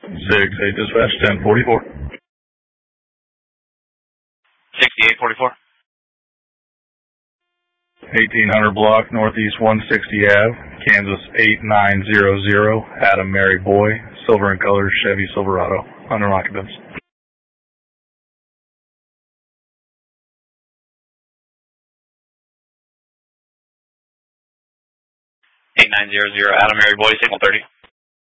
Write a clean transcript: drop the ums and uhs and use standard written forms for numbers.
6-8 dispatch 1044. 6844. 1800 block Northeast 160 Ave, Kansas 8900, Adam Mary Boy, silver in color Chevy Silverado, under occupants. 8900, Adam Mary Boy, signal 30.